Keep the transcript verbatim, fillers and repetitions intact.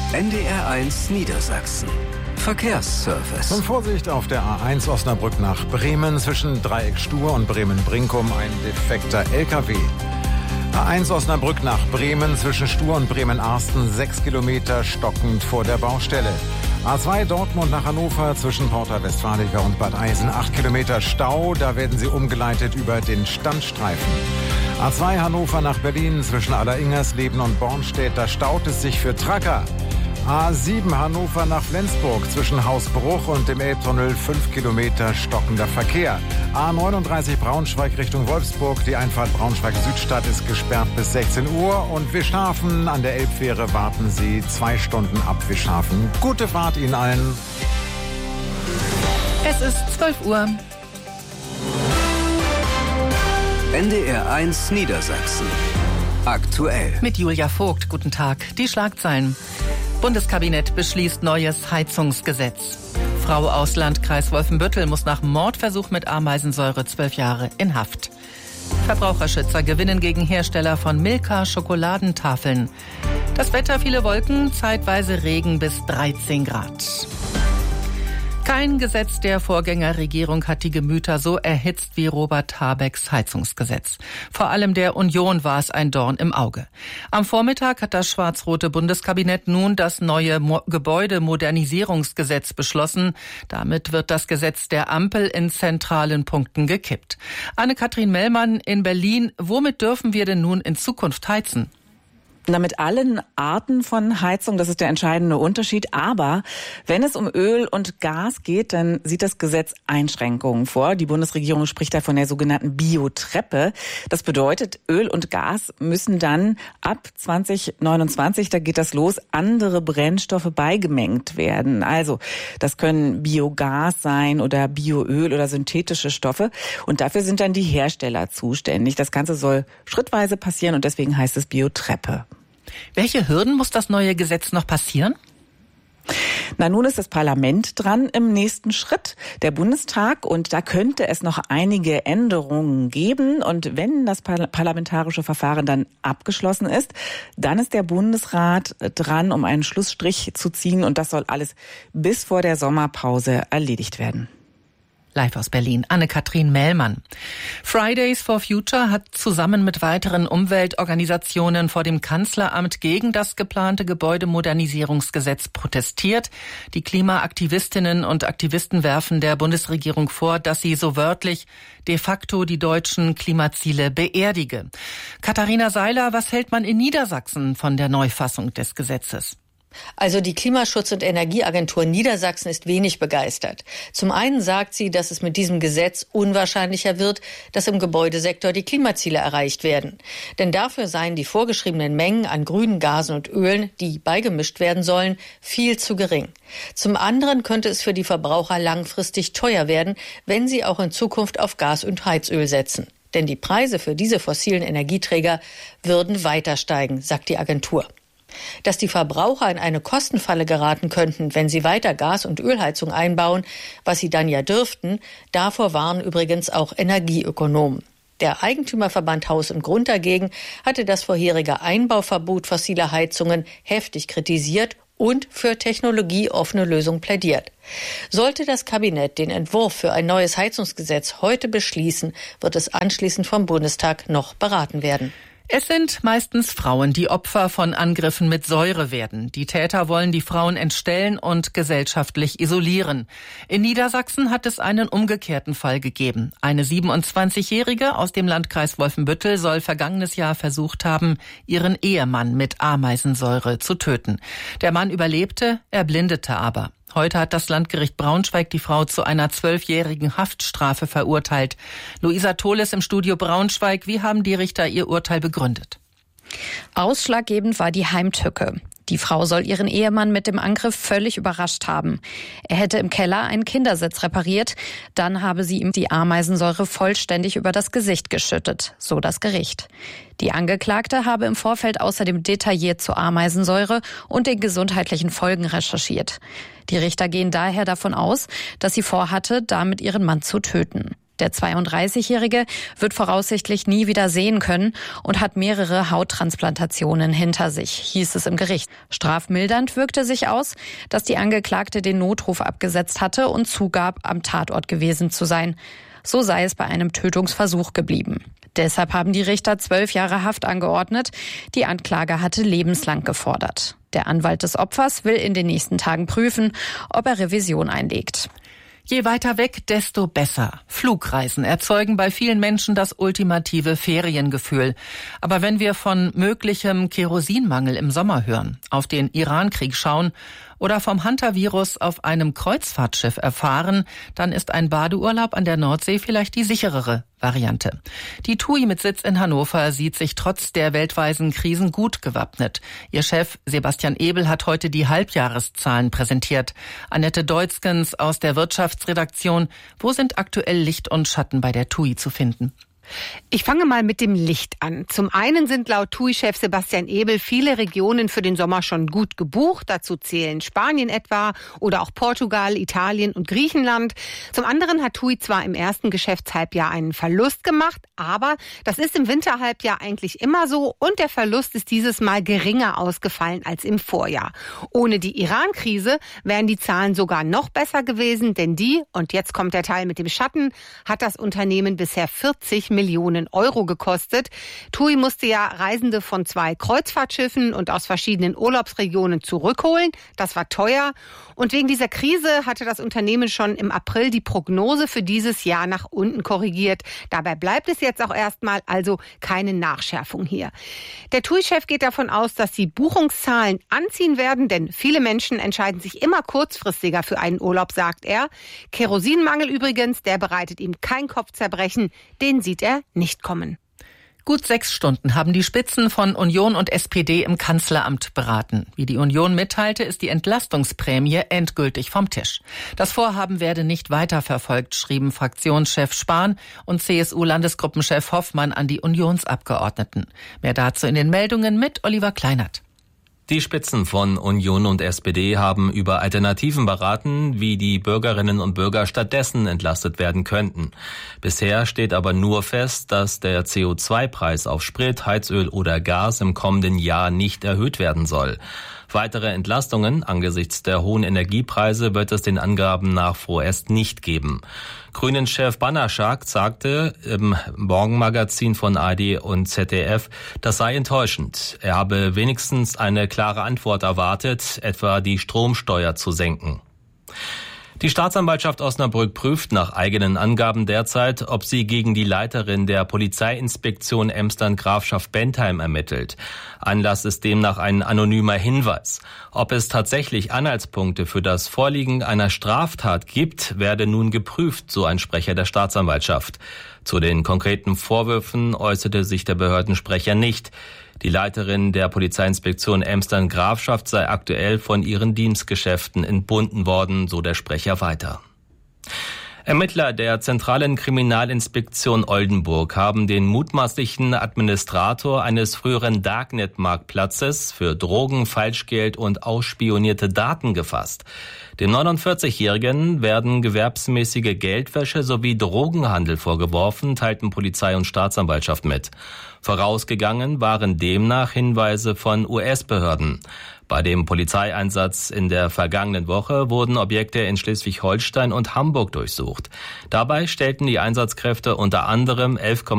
N D R eins Niedersachsen. Verkehrsservice. Und Vorsicht auf der A eins Osnabrück nach Bremen zwischen Dreieck Stur und Bremen-Brinkum ein defekter L K W. A eins Osnabrück nach Bremen zwischen Stur und Bremen-Arsten sechs Kilometer stockend vor der Baustelle. A zwei Dortmund nach Hannover zwischen Porta Westfalica und Bad Eisen acht Kilometer Stau. Da werden sie umgeleitet über den Standstreifen. A zwei Hannover nach Berlin zwischen Alleringers-Leben und Bornstedt. Da staut es sich für Tracker. A sieben Hannover nach Flensburg zwischen Hausbruch und dem Elbtunnel fünf Kilometer stockender Verkehr. A neununddreißig Braunschweig Richtung Wolfsburg. Die Einfahrt Braunschweig-Südstadt ist gesperrt bis sechzehn Uhr. Und Wischhafen an der Elbfähre warten Sie zwei Stunden ab Wischhafen. Gute Fahrt Ihnen allen. Es ist zwölf Uhr. N D R eins Niedersachsen. Aktuell. Mit Julia Vogt. Guten Tag. Die Schlagzeilen. Bundeskabinett beschließt neues Heizungsgesetz. Frau aus Landkreis Wolfenbüttel muss nach Mordversuch mit Ameisensäure zwölf Jahre in Haft. Verbraucherschützer gewinnen gegen Hersteller von Milka-Schokoladentafeln. Das Wetter, viele Wolken, zeitweise Regen bis dreizehn Grad. Kein Gesetz der Vorgängerregierung hat die Gemüter so erhitzt wie Robert Habecks Heizungsgesetz. Vor allem der Union war es ein Dorn im Auge. Am Vormittag hat das schwarz-rote Bundeskabinett nun das neue Mo- Gebäudemodernisierungsgesetz beschlossen. Damit wird das Gesetz der Ampel in zentralen Punkten gekippt. Anne-Kathrin Mellmann in Berlin. Womit dürfen wir denn nun in Zukunft heizen? Na, mit allen Arten von Heizung, das ist der entscheidende Unterschied. Aber wenn es um Öl und Gas geht, dann sieht das Gesetz Einschränkungen vor. Die Bundesregierung spricht da von der sogenannten Biotreppe. Das bedeutet, Öl und Gas müssen dann ab zwanzig neunundzwanzig, da geht das los, andere Brennstoffe beigemengt werden. Also das können Biogas sein oder Bioöl oder synthetische Stoffe. Und dafür sind dann die Hersteller zuständig. Das Ganze soll schrittweise passieren und deswegen heißt es Biotreppe. Welche Hürden muss das neue Gesetz noch passieren? Na, nun ist das Parlament dran im nächsten Schritt, der Bundestag, und da könnte es noch einige Änderungen geben. Und wenn das parlamentarische Verfahren dann abgeschlossen ist, dann ist der Bundesrat dran, um einen Schlussstrich zu ziehen, und das soll alles bis vor der Sommerpause erledigt werden. Live aus Berlin, Anne-Kathrin Mellmann. Fridays for Future hat zusammen mit weiteren Umweltorganisationen vor dem Kanzleramt gegen das geplante Gebäudemodernisierungsgesetz protestiert. Die Klimaaktivistinnen und Aktivisten werfen der Bundesregierung vor, dass sie so wörtlich de facto die deutschen Klimaziele beerdige. Katharina Seiler, was hält man in Niedersachsen von der Neufassung des Gesetzes? Also die Klimaschutz- und Energieagentur Niedersachsen ist wenig begeistert. Zum einen sagt sie, dass es mit diesem Gesetz unwahrscheinlicher wird, dass im Gebäudesektor die Klimaziele erreicht werden. Denn dafür seien die vorgeschriebenen Mengen an grünen Gasen und Ölen, die beigemischt werden sollen, viel zu gering. Zum anderen könnte es für die Verbraucher langfristig teuer werden, wenn sie auch in Zukunft auf Gas und Heizöl setzen. Denn die Preise für diese fossilen Energieträger würden weiter steigen, sagt die Agentur. Dass die Verbraucher in eine Kostenfalle geraten könnten, wenn sie weiter Gas- und Ölheizung einbauen, was sie dann ja dürften, davor warnen übrigens auch Energieökonomen. Der Eigentümerverband Haus und Grund dagegen hatte das vorherige Einbauverbot fossiler Heizungen heftig kritisiert und für technologieoffene Lösungen plädiert. Sollte das Kabinett den Entwurf für ein neues Heizungsgesetz heute beschließen, wird es anschließend vom Bundestag noch beraten werden. Es sind meistens Frauen, die Opfer von Angriffen mit Säure werden. Die Täter wollen die Frauen entstellen und gesellschaftlich isolieren. In Niedersachsen hat es einen umgekehrten Fall gegeben. Eine siebenundzwanzigjährige aus dem Landkreis Wolfenbüttel soll vergangenes Jahr versucht haben, ihren Ehemann mit Ameisensäure zu töten. Der Mann überlebte, erblindete aber. Heute hat das Landgericht Braunschweig die Frau zu einer zwölfjährigen Haftstrafe verurteilt. Luisa Tholes im Studio Braunschweig. Wie haben die Richter ihr Urteil begründet? Ausschlaggebend war die Heimtücke. Die Frau soll ihren Ehemann mit dem Angriff völlig überrascht haben. Er hätte im Keller einen Kindersitz repariert, dann habe sie ihm die Ameisensäure vollständig über das Gesicht geschüttet, so das Gericht. Die Angeklagte habe im Vorfeld außerdem detailliert zur Ameisensäure und den gesundheitlichen Folgen recherchiert. Die Richter gehen daher davon aus, dass sie vorhatte, damit ihren Mann zu töten. Der zweiunddreißigjährige wird voraussichtlich nie wieder sehen können und hat mehrere Hauttransplantationen hinter sich, hieß es im Gericht. Strafmildernd wirkte sich aus, dass die Angeklagte den Notruf abgesetzt hatte und zugab, am Tatort gewesen zu sein. So sei es bei einem Tötungsversuch geblieben. Deshalb haben die Richter zwölf Jahre Haft angeordnet. Die Anklage hatte lebenslang gefordert. Der Anwalt des Opfers will in den nächsten Tagen prüfen, ob er Revision einlegt. Je weiter weg, desto besser. Flugreisen erzeugen bei vielen Menschen das ultimative Feriengefühl. Aber wenn wir von möglichem Kerosinmangel im Sommer hören, auf den Iran-Krieg schauen oder vom Hunter-Virus auf einem Kreuzfahrtschiff erfahren, dann ist ein Badeurlaub an der Nordsee vielleicht die sicherere Variante. Die T U I mit Sitz in Hannover sieht sich trotz der weltweiten Krisen gut gewappnet. Ihr Chef Sebastian Ebel hat heute die Halbjahreszahlen präsentiert. Annette Deutzgens aus der Wirtschaftsredaktion. Wo sind aktuell Licht und Schatten bei der T U I zu finden? Ich fange mal mit dem Licht an. Zum einen sind laut T U I-Chef Sebastian Ebel viele Regionen für den Sommer schon gut gebucht. Dazu zählen Spanien etwa oder auch Portugal, Italien und Griechenland. Zum anderen hat T U I zwar im ersten Geschäftshalbjahr einen Verlust gemacht, aber das ist im Winterhalbjahr eigentlich immer so und der Verlust ist dieses Mal geringer ausgefallen als im Vorjahr. Ohne die Iran-Krise wären die Zahlen sogar noch besser gewesen, denn die, und jetzt kommt der Teil mit dem Schatten, hat das Unternehmen bisher vierzig Millionen Euro gekostet. T U I musste ja Reisende von zwei Kreuzfahrtschiffen und aus verschiedenen Urlaubsregionen zurückholen. Das war teuer. Und wegen dieser Krise hatte das Unternehmen schon im April die Prognose für dieses Jahr nach unten korrigiert. Dabei bleibt es jetzt auch erstmal, also keine Nachschärfung hier. Der T U I-Chef geht davon aus, dass die Buchungszahlen anziehen werden, denn viele Menschen entscheiden sich immer kurzfristiger für einen Urlaub, sagt er. Kerosinmangel übrigens, der bereitet ihm kein Kopfzerbrechen, den sieht er nicht kommen. Gut sechs Stunden haben die Spitzen von Union und S P D im Kanzleramt beraten. Wie die Union mitteilte, ist die Entlastungsprämie endgültig vom Tisch. Das Vorhaben werde nicht weiterverfolgt, schrieben Fraktionschef Spahn und C S U-Landesgruppenchef Hoffmann an die Unionsabgeordneten. Mehr dazu in den Meldungen mit Oliver Kleinert. Die Spitzen von Union und S P D haben über Alternativen beraten, wie die Bürgerinnen und Bürger stattdessen entlastet werden könnten. Bisher steht aber nur fest, dass der C O zwei Preis auf Sprit, Heizöl oder Gas im kommenden Jahr nicht erhöht werden soll. Weitere Entlastungen angesichts der hohen Energiepreise wird es den Angaben nach vorerst nicht geben. Grünen-Chef Banaschak sagte im Morgenmagazin von A R D und Z D F, das sei enttäuschend. Er habe wenigstens eine klare Antwort erwartet, etwa die Stromsteuer zu senken. Die Staatsanwaltschaft Osnabrück prüft nach eigenen Angaben derzeit, ob sie gegen die Leiterin der Polizeiinspektion Emstern-Grafschaft Bentheim ermittelt. Anlass ist demnach ein anonymer Hinweis. Ob es tatsächlich Anhaltspunkte für das Vorliegen einer Straftat gibt, werde nun geprüft, so ein Sprecher der Staatsanwaltschaft. Zu den konkreten Vorwürfen äußerte sich der Behördensprecher nicht. Die Leiterin der Polizeiinspektion Emstern-Grafschaft sei aktuell von ihren Dienstgeschäften entbunden worden, so der Sprecher weiter. Ermittler der Zentralen Kriminalinspektion Oldenburg haben den mutmaßlichen Administrator eines früheren Darknet-Marktplatzes für Drogen, Falschgeld und ausspionierte Daten gefasst. Dem neunundvierzigjährigen werden gewerbsmäßige Geldwäsche sowie Drogenhandel vorgeworfen, teilten Polizei und Staatsanwaltschaft mit. Vorausgegangen waren demnach Hinweise von U S-Behörden. Bei dem Polizeieinsatz in der vergangenen Woche wurden Objekte in Schleswig-Holstein und Hamburg durchsucht. Dabei stellten die Einsatzkräfte unter anderem elf